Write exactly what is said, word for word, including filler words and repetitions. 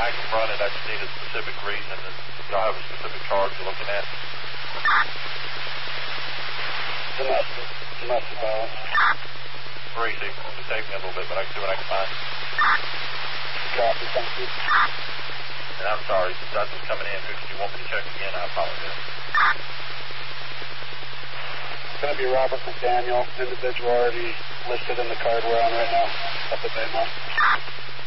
I can run it. I just need a specific reason. Y'all have a specific charge you're looking at? Domestic. Domestic violence. Three, so it'll take me a little bit, but I can see what I can find. Copy, thank you. And I'm sorry, since that's what's coming in, if you want me to check again, I apologize. It's going to be Robert McDaniel, individual already listed in the card we're on right now, up at Baymont.